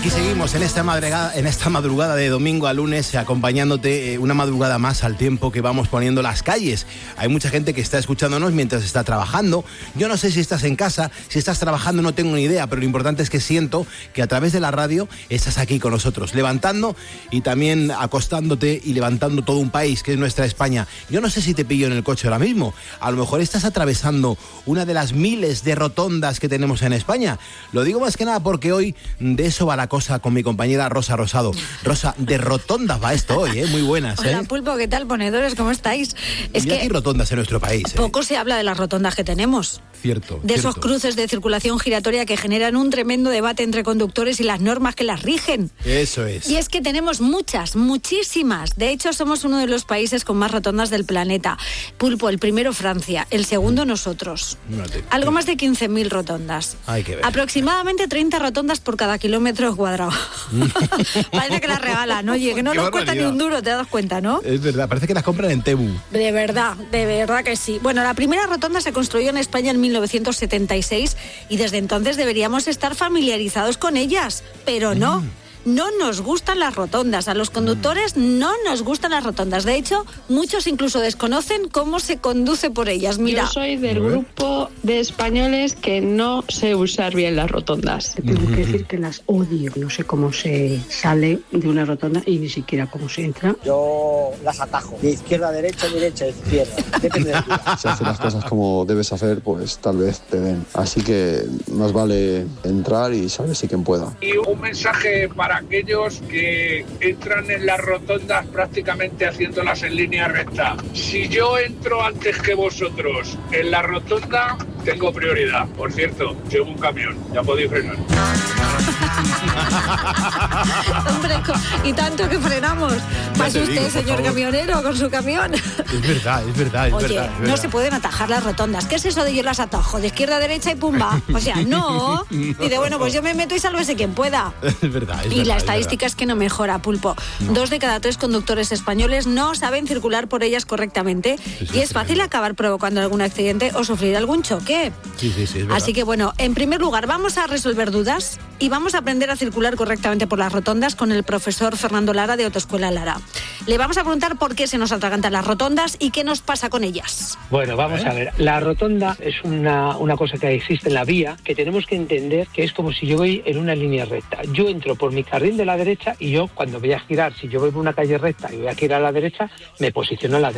Aquí seguimos en esta madrugada de domingo a lunes, acompañándote una madrugada más al tiempo que vamos poniendo las calles. Hay mucha gente que está escuchándonos mientras está trabajando. Yo no sé si estás en casa, si estás trabajando, no tengo ni idea, pero lo importante es que siento que a través de la radio estás aquí con nosotros, levantando y también acostándote y levantando todo un país, que es nuestra España. Yo no sé si te pillo en el coche ahora mismo. A lo mejor estás atravesando una de las miles de rotondas que tenemos en España. Lo digo más que nada porque hoy de eso va la cosa con mi compañera Rosa Rosado. Rosa, de rotondas va esto hoy, muy buenas. Hola, Pulpo, ¿qué tal, ponedores? ¿Cómo estáis? Es que hay rotondas en nuestro país. Poco se habla de las rotondas que tenemos. Cierto. De esos cruces de circulación giratoria que generan un tremendo debate entre conductores y las normas que las rigen. Eso es. Y es que tenemos muchas, muchísimas. De hecho, somos uno de los países con más rotondas del planeta. Pulpo, el primero Francia, el segundo nosotros. Algo más de 15.000 rotondas. Hay que ver. Aproximadamente 30 rotondas por cada kilómetro cuadrado. Parece que las regalan, oye, que no nos cuesta ni un duro, te das cuenta, ¿no? Es verdad, parece que las compran en Temu. De verdad que sí. Bueno, la primera rotonda se construyó en España en 1976 y desde entonces deberíamos estar familiarizados con ellas, pero no. No nos gustan las rotondas, a los conductores no nos gustan las rotondas. De hecho, muchos incluso desconocen cómo se conduce por ellas. Mira. Yo soy del grupo de españoles que no sé usar bien las rotondas. Tengo que decir que las odio. No sé cómo se sale de una rotonda y ni siquiera cómo se entra. Yo las atajo. De izquierda a derecha, derecha a izquierda. Depende del día. Si haces las cosas como debes hacer, pues tal vez te den. Así que más vale entrar y saber si quien pueda. Y un mensaje para aquellos que entran en las rotondas prácticamente haciéndolas en línea recta. Si yo entro antes que vosotros en la rotonda, tengo prioridad. Por cierto, llevo un camión, ya podéis frenar. Hombre, y tanto que frenamos. Pase usted, señor camionero, con su camión. Es verdad. Oye, no se pueden atajar las rotondas. ¿Qué es eso de yo las atajo? De izquierda a derecha y pumba. O sea, no. Dice, bueno, pues yo me meto y sálvese quien pueda. Es verdad. Y la estadística es que no mejora, Pulpo. No. 2 de cada 3 conductores españoles no saben circular por ellas correctamente. Y es fácil acabar provocando algún accidente o sufrir algún choque. Sí, es verdad. Así que bueno, en primer lugar, vamos a resolver dudas y vamos a aprender a circular correctamente por las rotondas con el profesor Fernando Lara de Autoescuela Lara. Le vamos a preguntar por qué se nos atragantan las rotondas y qué nos pasa con ellas. Bueno, vamos a ver. La rotonda es una cosa que existe en la vía, que tenemos que entender que es como si yo voy en una línea recta. Yo entro por mi carril de la derecha y yo, cuando voy a girar, si yo voy por una calle recta y voy a girar a la derecha, me posiciono a la derecha.